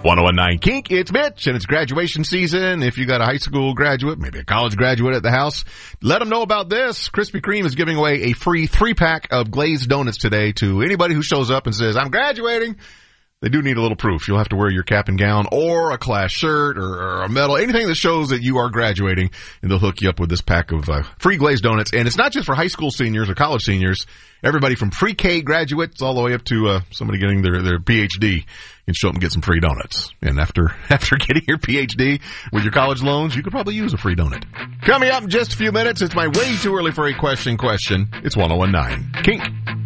1019 Kink, it's Mitch, and it's graduation season. If you got a high school graduate, maybe a college graduate at the house, let them know about this. Krispy Kreme is giving away a free 3-pack of glazed donuts today to anybody who shows up and says, I'm graduating. They do need a little proof. You'll have to wear your cap and gown or a class shirt or a medal, anything that shows that you are graduating, and they'll hook you up with this pack of free glazed donuts. And it's not just for high school seniors or college seniors. Everybody from pre-K graduates all the way up to somebody getting their PhD can show up and get some free donuts. And after getting your PhD with your college loans, you could probably use a free donut. Coming up in just a few minutes, it's my way too early for a question. It's 1019 Kink.